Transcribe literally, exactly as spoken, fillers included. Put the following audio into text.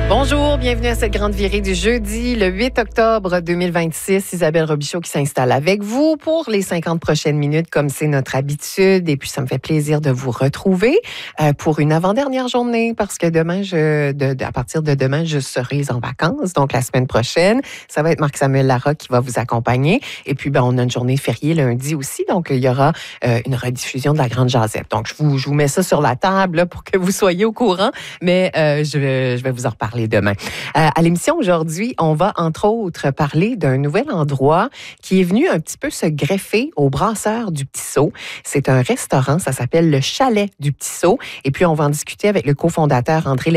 Bonjour, bienvenue à cette grande virée du jeudi, le huit octobre deux mille vingt-six. Isabelle Robichaud qui s'installe avec vous pour les cinquante prochaines minutes, comme c'est notre habitude. Et puis, ça me fait plaisir de vous retrouver euh, pour une avant-dernière journée, parce que demain, je, de, de, à partir de demain, je serai en vacances. Donc, la semaine prochaine, ça va être Marc-Samuel Larocque qui va vous accompagner. Et puis, ben, on a une journée fériée lundi aussi. Donc, il y aura euh, une rediffusion de la Grande Jazette. Donc, je vous, je vous mets ça sur la table là, pour que vous soyez au courant. Mais euh, je, je vais vous en reparler demain. Euh, à l'émission aujourd'hui, on va entre autres parler d'un nouvel endroit qui est venu un petit peu se greffer au Brasseur du Petit Saut. C'est un restaurant, ça s'appelle le Chalet du Petit Saut. Et puis, on va en discuter avec le cofondateur André